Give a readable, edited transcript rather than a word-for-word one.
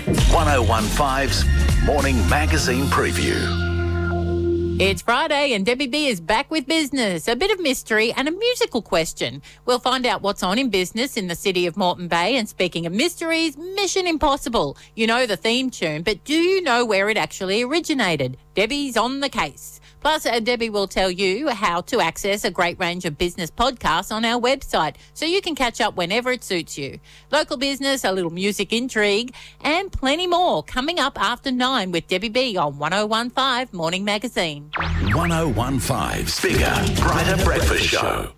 1015's Morning Magazine Preview. It's Friday and Debbie B is back with business, a bit of mystery and a musical question. We'll find out what's on in business in the city of Moreton Bay. And speaking of mysteries, Mission Impossible. You know the theme tune, but do you know where it actually originated? Debbie's on the case. Plus, Debbie will tell you how to access a great range of business podcasts on our website so you can catch up whenever it suits you. Local business, a little music intrigue, and plenty more coming up after 9 with Debbie B on 1015 Morning Magazine. 1015's Bigger, Brighter Breakfast Show.